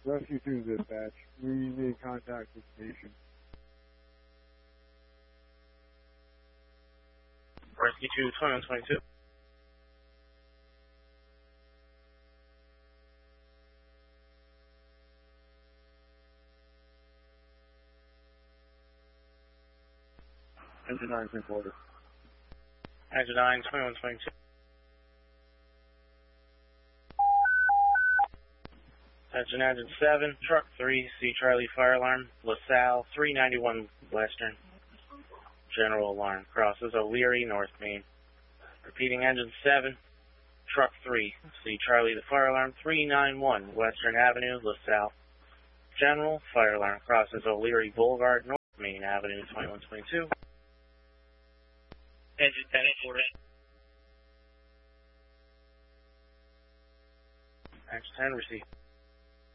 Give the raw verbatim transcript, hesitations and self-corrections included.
Rescue two dispatch. We need contact with station. Rescue two, twenty-one twenty-two. Engine nine, three quarter. Engine nine, twenty-one twenty-two. Engine engine seven, truck three, C Charlie fire alarm, LaSalle, three ninety-one Western. General alarm, crosses O'Leary, North Main. Repeating engine seven, truck three, C Charlie the fire alarm, three ninety-one Western Avenue, LaSalle. General fire alarm, crosses O'Leary Boulevard, North Main Avenue, twenty-one twenty-two. Engine ten, quarter. Engine ten, receive.